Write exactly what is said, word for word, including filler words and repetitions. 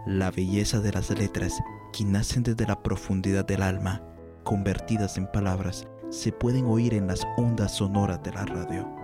La belleza de las letras, que nacen desde la profundidad del alma, convertidas en palabras, se pueden oír en las ondas sonoras de la radio.